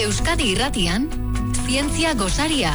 Euskadi Irratian, Zientzia Gosaria.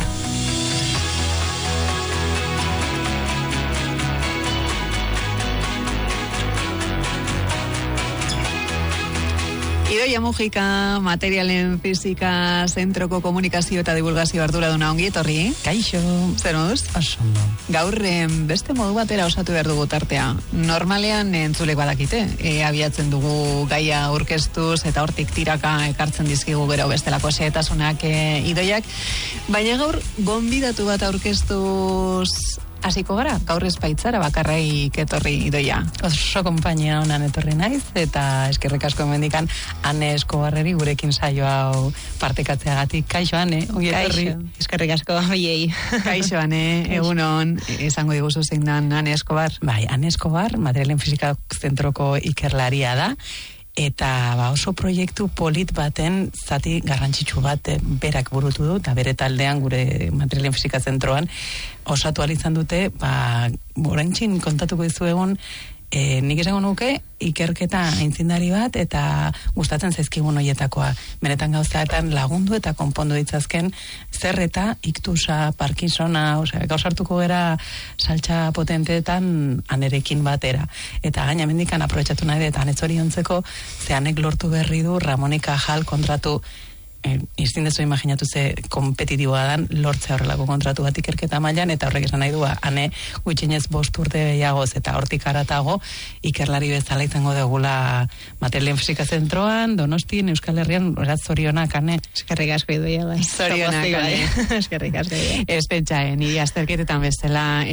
Idoia Mujika, Materialen Fisika Zentroko Komunikazio eta Divulgazio arduraduna ongi etorri. Kaixo. Zer moduz? Osondo. Gaur beste modu batera osatu behar dugu tartea. Normalean entzulek badakite. Abiatzen dugu gaia aurkeztuz eta hortik tiraka ekartzen dizkigu gero bestelako xehetasunak Idoiak. Baina gaur gonbidatu bat aurkeztuz hasiko gara, gaur ez baitzara bakarraik etorri Idoia. Oso konpainia honan etorri naiz, eta eskerrik asko hemendikan Ane Eskobarreri gurekin saio hau partekatzeagatik. Kaixo, Ane, ongi etorri. Eskerrik asko biei. Kaixo, Ane, egunon, esango diguzu zein dan Ane Eskobar. Bai, Ane Eskobar, Materialen Fisika Zentroko ikerlaria da, eta oso proiektu polit baten zati garrantzitsu bat berak burutu du, eta bere taldean gure Materialen Fisika Zentroan osatu izan dute, oraintxin kontatuko dizu egon, nik esango nuke ikerketa aintzindari bat eta gustatzen zaizkigun hoietakoa. Benetan gauzaetan lagundu eta konpondu ditzazken zer eta iktusa, Parkinsona, gauzartuko gera saltsa potenteetan Anerekin batera. Eta gaina mendikan aprobetxatu nahi eta anetzori ontzeko, Anek lortu berri du Ramón y Cajal kontratu, izin dezu imaginatu ze kompetitiboa dan lortzea horrelako kontratu bat ikerketa mailan, eta horrek esan nahi du, Ane gutxienez 5 urte gehiagoz eta hortik aratago ikerlari bezala izango degula Materialen Fisika Zentroan, Donostin, Euskal Herrian, horaz zorionak, Ane. Eskerrik asko Idoia bai. Zorionak, Ane. Eskerrik asko. Ez pentsaen, niri azterketetan bezala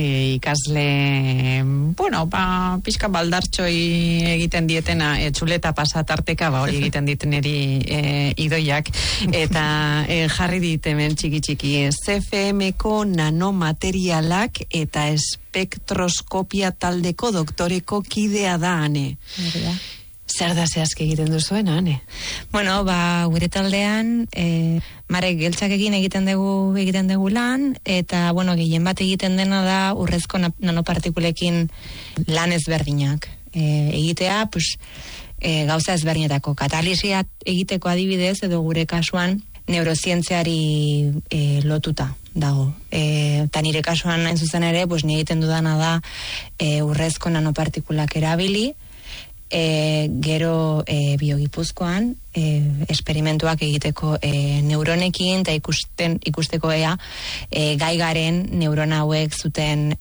ikasle, pixka baldartxoi egiten dietena, txuleta pasatarteka, hori egiten diten eri Idoiak, eta jarri dit hemen txiki CFM-ko nanomaterialak eta espektroskopia taldeko doktoreko kidea da, Ane. Zer da zehazki egiten duzuen, Ane? Gure taldean Marek Geltzakekin egiten dugu lan, eta gehien bat egiten dena da urrezko nanopartikulekin lan ezberdinak egitea, gauza ezberdinetako katalisia egiteko adibidez, edo gure kasuan neurozientziari lotuta dago. Eta nire kasuan hain zuzen ere, ni egiten dudana da urrezko nanopartikulak erabili, gero Biogipuzkoan esperimentuak egiteko neuronekin, eta ikusteko ea gai garen neurona hauek zuten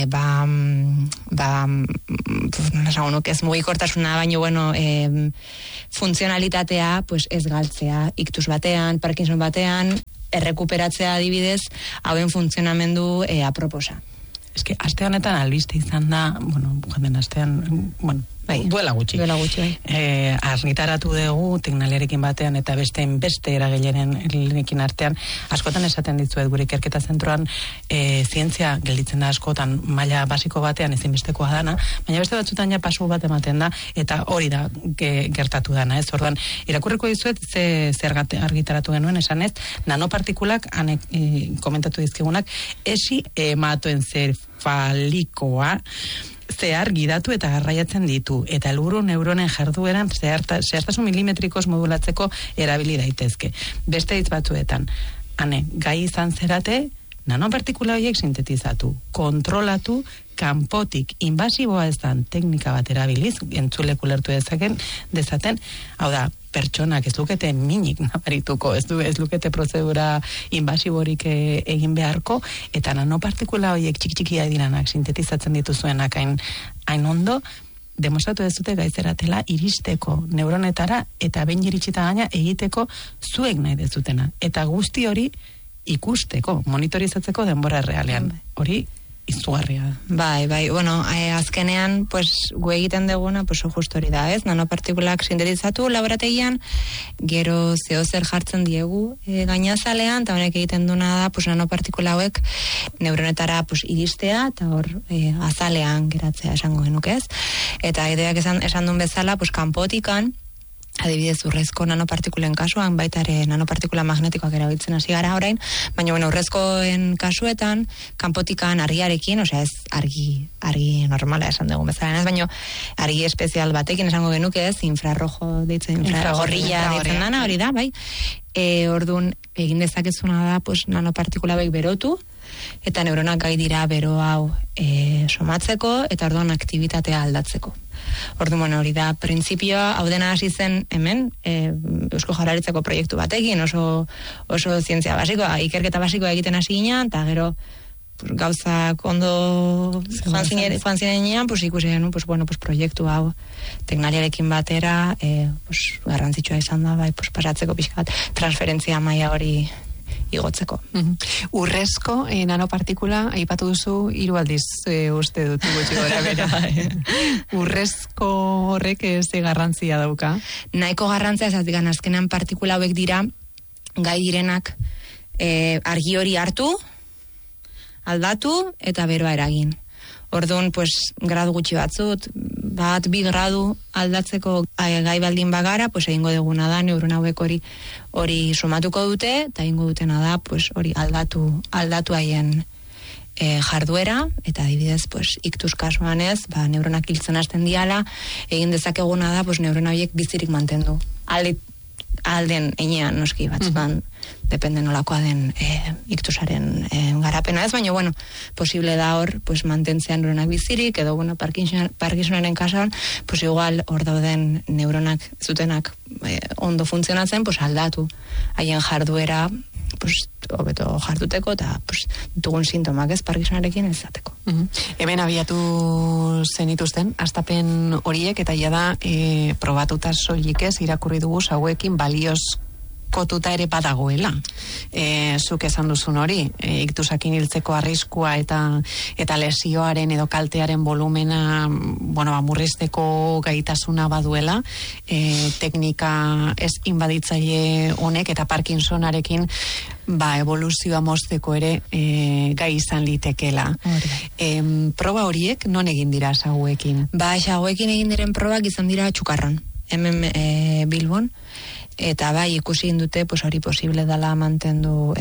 ez mugikortasuna, baino funtzionalitatea ez galtzea, iktus batean, Parkinson batean, errekuperatzea adibidez, hauen funtzionamendu aproposa. Eske, aste honetan albiste izan da, joan astean, duela gutxi. Argitaratu dugu, teknaliarekin batean eta beste eragileren artean, askotan esaten dizuet gure ikerketa zentroan, zientzia gelditzen da askotan maila basiko batean ezinbestekoa dana, baina beste batzutan ja pasu bat ematen da, eta hori da gertatu dana, ez? Orduan, irakurriko dizuet zer argitaratu genuen, esan ez, nanopartikulak, komentatu dizkigunak, esi hematoencefalikoa zehar gidatu eta garraiatzen ditu, eta helburu neuronen jardueran zehaztasun milimetrikoz modulatzeko erabili daitezke. Beste hitz batzuetan, Ane, gai izan zerate, nanopartikula horiek sintetizatu, kontrolatu, kanpotik invasiboa ezan teknika bat erabiliz, entzulek ulertu dezaten, hau da, pertsonak ez lukete minik nabarituko, ez lukete prozedura invasiborik egin beharko, eta nanopartikula horiek txikia diranak sintetizatzen dituzuenak hain ondo, demostratu ez dute gaizeratela iristeko neuronetara, eta behin iritsita gaina egiteko zuek nahi dezutena. Eta guzti hori ikusteko, monitorizatzeko denbora realean. Hori izugarria. Bai, azkenean, gu egiten duguna, justo hori da, ez? Nanopartikulak sintetizatu laborategian, gero zer jartzen diegu gainazalean, eta honek egiten duna da, nanopartikula hauek neuronetara iristea, eta hor azalean geratzea esango genuk, ez? Eta ideak esan duen bezala, kanpotikan, adibidez urrezko nanopartikulen kasuan, baita ere nanopartikula magnetikoak erabiltzen hasi gara orain, baina urrezkoen kasuetan, kanpotikan argiarekin, osea ez argi normala esan dugu bezala, ez, baina argi espezial batekin esango genuke ez, infrarrojo deitzen, infragorrilla deitzen dana, hori da, bai. Orduan, egin dezakezuna da, pues, nanopartikula behi berotu, eta neuronak gai dira bero hau somatzeko, eta orduan aktibitatea aldatzeko. Orduan, hori da, printzipioa, hau dena hasi zen hemen, Eusko Jaurlaritzako proiektu batekin, oso zientzia basikoa, ikerketa basikoa egiten hasi ginean, eta gero gauzak ondo joan zinean, pues ikusi genuen, pues bueno, pues proiektu hau teknariarekin batera, pues garrantzitsua izan da, bai, pues pasatzeko pixkat transferentzia maila hori igotzeko. Urrezko nanopartikula aipatu duzu 3 aldiz uste dut gutxi gora bera. Urrezko horrek ze garrantzia dauka? Nahiko garrantzia zatik azkenean partikula hauek dira gai direnak argi hori hartu, aldatu eta beroa eragin. Orduan, pues, gradu gutxi batzut, 2 gradu aldatzeko gai baldin bagara, pues, egingo duguna da, neurona hauek hori somatuko dute, eta egingo dutena da, pues, hori aldatu haien jarduera, eta adibidez, pues, iktus kasuan ez, neuronak hiltzen hasten diala, egin dezakeguna da, pues, neurona horiek bizirik mantendu. Alden enean noski batzutan, depende nolakoa den iktusaren garapena ez, baina, bueno, posible da hor, pues, mantentzean neuronak bizirik, edo, bueno, Parkinsonaren kasuan, pues, igual hor dauden neuronak zutenak ondo funtzionatzen, pues, aldatu haien jarduera, pues, hobeto jarduteko, eta, pues, dugun sintomak ez Parkinsonarekin ezateko. Hemen abiatu zenituzten, astapen horiek, eta ja da, probatuta soilik ez, irakurri dugu hauekin balioskotuta ere badagoela. Zuk esan duzun hori, iktusakin hiltzeko arriskua eta lesioaren edo kaltearen volumena, bueno, murrizteko gaitasuna baduela, teknika ez inbaditzaile honek eta Parkinsonarekin evoluzioa mozteko ere gai izan litekela. Proba horiek non egin dira hauekin? Hauekin egin diren probak izan dira Txukarron, hemen Bilbon, eta ikusi dute, pues, hori posible dela mantendu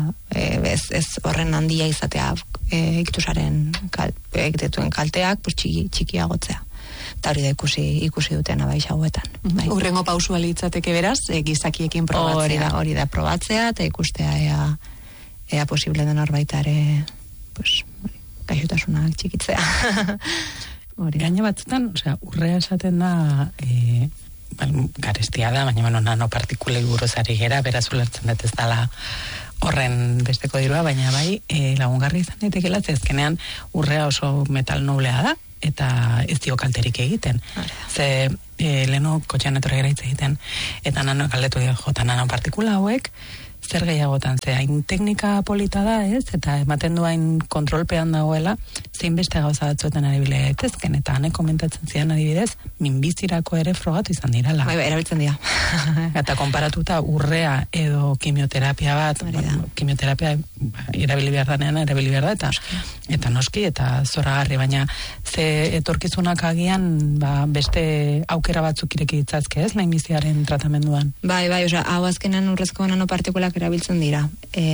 ez horren handia izatea iktusaren egituen kalteak, pues, txikiagotzea. Eta hori da ikusi dutena hauetan. Urrengo pausua litzateke beraz, gizakiekin probatzea. Hori da probatzea, eta ikustea ea posible den horbaitare, pues, gaixotasunak txikitzea. Gaina batzutan, urrea esaten da, garestia da, baina nanopartikulei buruz ari gera, beraz ulertzen dut ez dela horren besteko dirua, baina lagungarri izan daitekela, ezkenean urrea oso metal noblea da, eta ez dio kalterik egiten. Ze leheno kotxean etorri gara hitz egiten, eta galdetu dio jota nanopartikula hauek, zer gehiagotan, ze hain teknika polita da, ez? Eta ematen duain kontrolpean dagoela, zein beste gauza batzuetan adibile daitezken, eta hanek komentatzen zidan adibidez, minbizirako ere frogatu izan dirala. Erabiltzen dira. Eta konparatuta urrea edo kimioterapia bat, kimioterapia erabili behar da, eta noski, eta zoragarri, baina ze etorkizunak agian beste aukera batzuk ireki ditzazke, ez, minbiziaren tratamenduan? Hau azkenan urrezko nanopartikulak erabiltzen dira.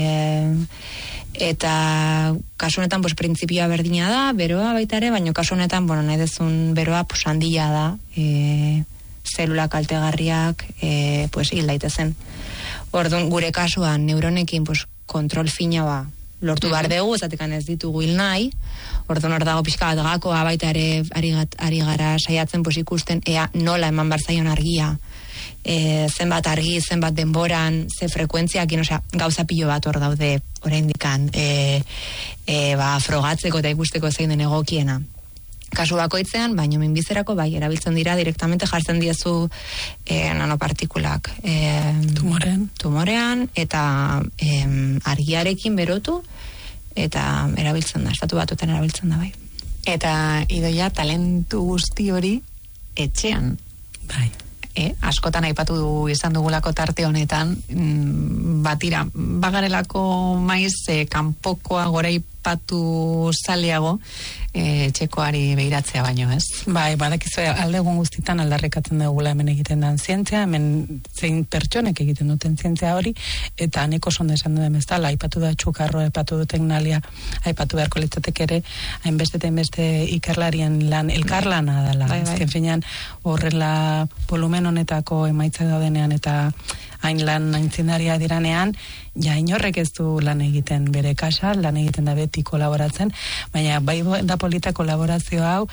Eta kasu honetan, pues, printzipioa berdina da, beroa baita ere, baina kasu honetan, bueno, nahi dezun beroa, pues, handia da, zelula kaltegarriak, pues, hil daitezen. Orduan, gure kasuan, neuronekin, pues, kontrol fina lortu behar dugu, ezatekan ez ditugu hil nahi, orduan hor dago pixka bat gakoa baita ere ari gara saiatzen, pues, ikusten, ea nola eman barzaion argia, zenbat argi, zenbat denboran, ze frekuentziakin, gauza pilo bat hor daude oraindikan frogatzeko eta ikusteko zein den egokiena. Kasu bakoitzean, baino minbizerako erabiltzen dira direktamente jartzen diezu nanopartikulak tumorean eta argiarekin berotu eta erabiltzen da, estatu batuetan erabiltzen da Eta Idoia, talentu guzti hori etxean. Askotan aipatu izan dugulako tarte honetan, bagarelako maiz kanpokoa aipatu zaleago, txekoari behiratzea baino, ez? Bai, badakizu alde egun guztitan aldarrekatzen dugula hemen egiten den zientzia, hemen zein pertsonek egiten duten zientzia hori, eta neko sonda esan duen bezala, aipatu da txukarro, aipatu du teknalia, aipatu beharko litzatek ere, hainbeste eta hainbeste ikerlarien lan, elkarlana dela. Azken finean, horrela volumen honetako emaitza daudenean eta hain lan aintzindaria diranean, ja inorrek ez du lan egiten bere kasa, lan egiten da beti kolaboratzen, baina bai da polita kolaborazio hau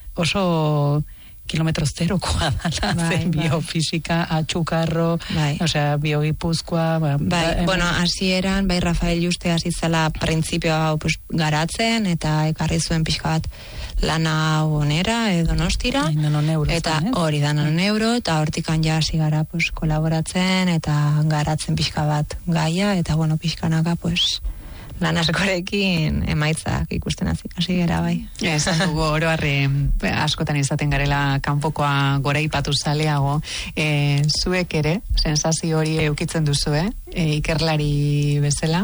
oso kilometro zerokoa dala, zen biofisika, atxukarro, osea, biogipuzkoa, bueno, hasieran, bai Rafael Juste hasi zela printzipio hau garatzen, eta ekarri zuen pixka bat lana onera, Donostira, eta hori da Nanoneuro, eta hortikan ja hasi gara kolaboratzen, eta garatzen pixka bat gaia, eta bueno, pixkanaka, lan askorekin emaitzak ikusten hasi gara bai. Esan dugu oroarri askotan izaten garela kanpokoa gora ipatu zaleago. Zuek ere, sensazio hori eukitzen duzu, ikerlari bezala?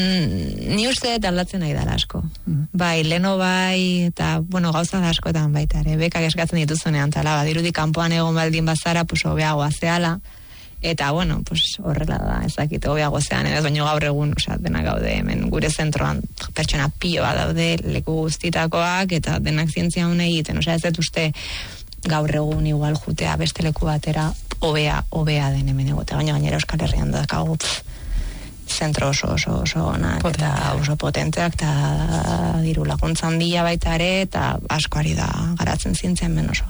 Ni uste aldatzen nahi dara asko. Bai, leno bai, eta bueno, gauza da askotan baita ere. Bekak eskatzen dituzunean, tala, badirudi kanpoan egon baldin bazara, hobeagoa zehala. Eta, bueno, horrela da, ezakit, hobeago zean, ez baino gaur egun, denak gaude hemen gure zentroan pertsona pioa daude, leku guztitakoak, eta denak zientzia hone egiten, ez dut uste gaur egun igual jutea beste leku batera hobea den hemen egote, gainera Euskal Herrian dakagu zentro oso onak, eta oso potenteak, eta diru laguntza handia baita ere, eta asko ari da garatzen zientzia hemen oso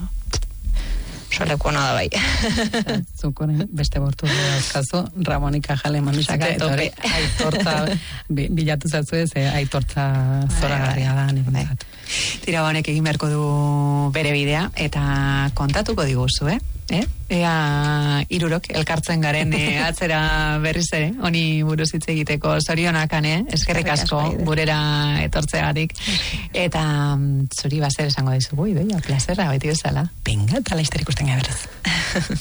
lekuona da bai. Zukoren beste bortu dauzkazu, Ramonika Jaleman izate, eta hori aitortza bilatu zatzu ez, aitortza zoragarria da niretzat. Tira, honek egin beharko du bere bidea, eta kontatuko diguzu, Ea hirurok elkartzen garen atzera berriz ere, honi buruz hitz egiteko zorionak, eskerrik asko gurera etortzeagatik, eta zuri bazer esango dizugu, idoia, plazera, beti bezala. Venga, eta laizter ikusten berriz.